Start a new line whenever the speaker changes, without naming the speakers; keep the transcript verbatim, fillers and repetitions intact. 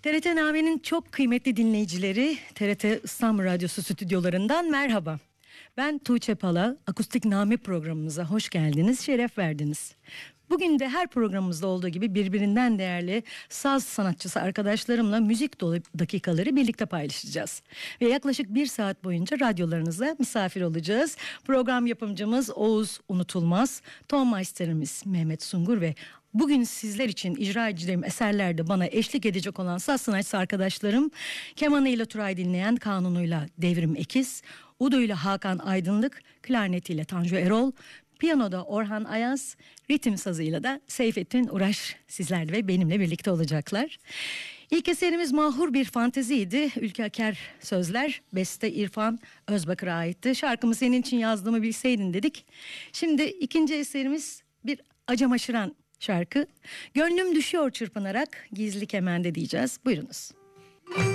T R T Name'nin çok kıymetli dinleyicileri, T R T İstanbul Radyosu stüdyolarından merhaba. Ben Tuğçe Pala, Akustik Name programımıza hoş geldiniz, şeref verdiniz. Bugün de her programımızda olduğu gibi birbirinden değerli saz sanatçısı arkadaşlarımla müzik dolu dakikaları birlikte paylaşacağız. Ve yaklaşık bir saat boyunca radyolarınıza misafir olacağız. Program yapımcımız Oğuz Unutulmaz, ton masterimiz Mehmet Sungur ve bugün sizler için icra edeceğim eserlerde bana eşlik edecek olan saz sanatçısı arkadaşlarım, kemanıyla Turay Dinleyen, kanunuyla Devrim Ekiz, uduyla Hakan Aydınlık, klarnetiyle Tanju Erol, piyanoda Orhan Ayaz, ritim sazıyla da Seyfettin Uraş sizlerle ve benimle birlikte olacaklar. İlk eserimiz mahur bir fanteziydi. Ülke Aker sözler, beste İrfan Özbakır'a aitti. Şarkımı senin için yazdığımı bilseydin dedik. Şimdi ikinci eserimiz bir Acem Aşıran şarkı. Gönlüm düşüyor çırpınarak, gizli kemende diyeceğiz. Buyurunuz.